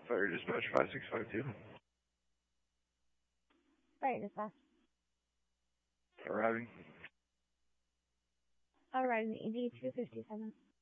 Fire dispatch 5652. Fire dispatch. Arriving. Arriving ED 257.